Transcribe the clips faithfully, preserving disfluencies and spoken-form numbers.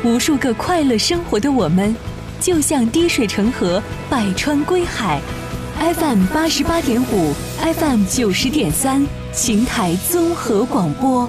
无数个快乐生活的我们，就像滴水成河，百川归海。F M 八十八点五 ，F M 九十点三，邢台综合广播。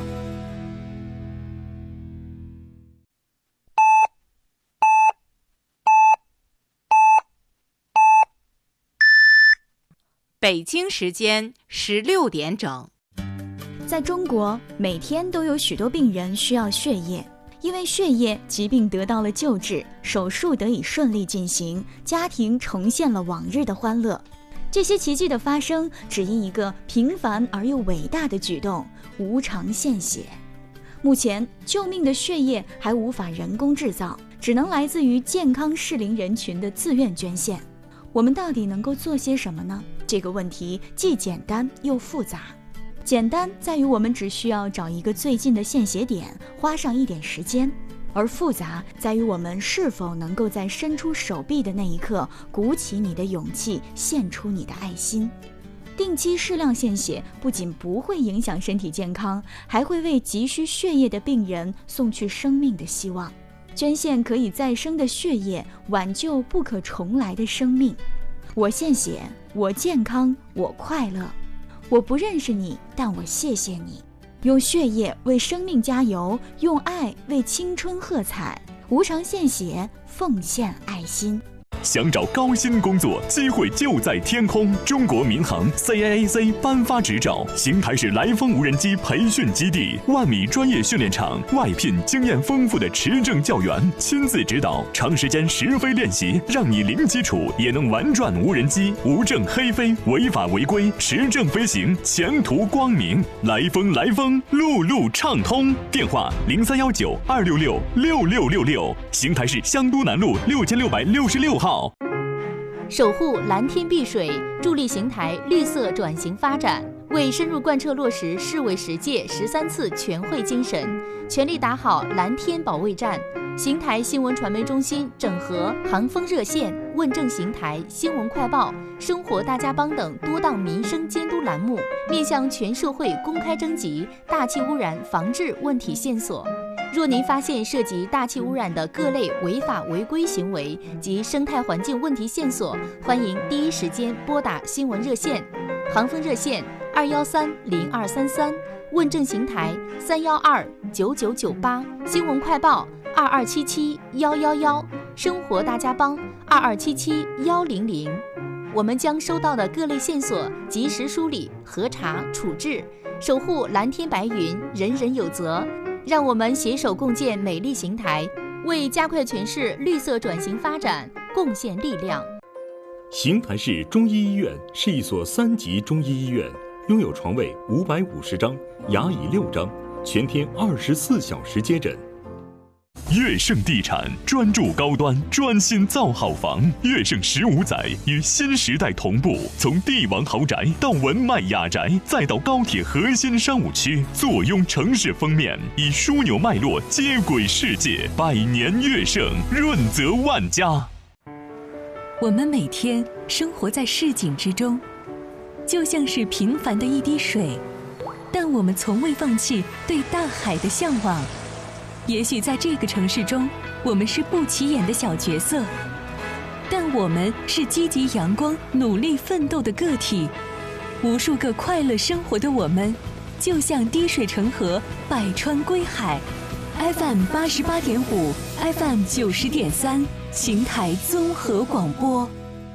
北京时间十六点整。 在中国，每天都有许多病人需要血液，因为血液，疾病得到了救治，手术得以顺利进行，家庭重现了往日的欢乐。这些奇迹的发生，只因一个平凡而又伟大的举动——无偿献血。目前，救命的血液还无法人工制造，只能来自于健康适龄人群的自愿捐献。我们到底能够做些什么呢？这个问题既简单又复杂。简单在于我们只需要找一个最近的献血点，花上一点时间；而复杂在于我们是否能够在伸出手臂的那一刻，鼓起你的勇气，献出你的爱心。定期适量献血不仅不会影响身体健康，还会为急需血液的病人送去生命的希望。捐献可以再生的血液，挽救不可重来的生命。我献血，我健康，我快乐。我不认识你，但我谢谢你。用血液为生命加油，用爱为青春喝彩。无偿献血，奉献爱心。 想找高薪工作，机会就在天空。中国民航 C A A C 颁发执照，邢台市来风无人机培训基地，万米专业训练场，外聘经验丰富的持证教员，亲自指导，长时间实飞练习，让你零基础也能玩转无人机，无证黑飞，违法违规，持证飞行，前途光明。来风来风，路路畅通。电话零三幺九二六六六六六六，邢台市香都南路六千六百六十六号。 守护蓝天碧水，助力邢台绿色转型发展，为深入贯彻落实市委十届十三次全会精神，全力打好蓝天保卫战。邢台新闻传媒中心整合航风热线、问政邢台、新闻快报、生活大家帮等多档民生监督栏目，面向全社会公开征集大气污染防治问题线索。若您发现涉及大气污染的各类违法违规行为及生态环境问题线索，欢迎第一时间拨打新闻热线，航风热线二幺三零二三三，问政邢台三幺二九九九八，新闻快报二二七七幺幺幺，生活大家帮二二七七幺零零。我们将收到的各类线索及时梳理、核查、处置，守护蓝天白云，人人有责。让我们携手共建美丽邢台，为加快全市绿色转型发展贡献力量。 邢台市中医医院是一所三级中医医院，拥有床位五百五十张，牙椅六张，全天二十四小时接诊。 悦盛地产专注高端，专心造好房。悦盛十五载与新时代同步，从帝王豪宅到文迈雅宅，再到高铁核心商务区，坐拥城市封面，以枢纽脉络接轨世界。百年悦盛，润泽万家。 我们每天生活在市井之中，就像是平凡的一滴水，但我们从未放弃对大海的向往。也许在这个城市中，我们是不起眼的小角色，但我们是积极阳光、努力奋斗的个体。无数个快乐生活的我们，就像滴水成河，百川归海。F M 八十八点五 ，F M 九十点三，邢台综合广播。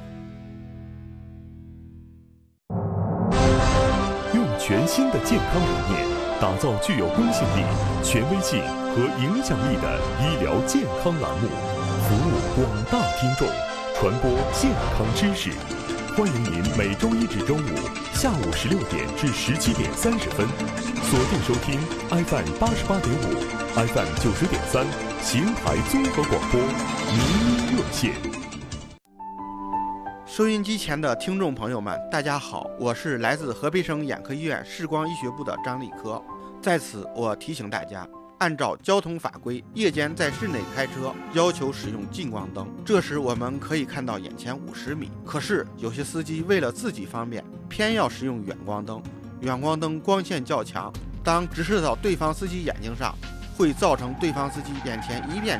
用全新的健康理念，打造具有公信力、权威性和影响力的医疗健康栏目，服务广大听众，传播健康知识。欢迎您每周一至周五下午十六点至十七点三十分，锁定收听 F M 八十八点五、F M 九十点三邢台综合广播名医热线。 收音机前的听众朋友们，大家好，我是来自河北省眼科医院视光医学部的张立科。在此，我提醒大家，按照交通法规，夜间在室内开车要求使用近光灯，这时我们可以看到眼前五十米。可是有些司机为了自己方便，偏要使用远光灯。远光灯光线较强，当直射到对方司机眼睛上，会造成对方司机眼前一片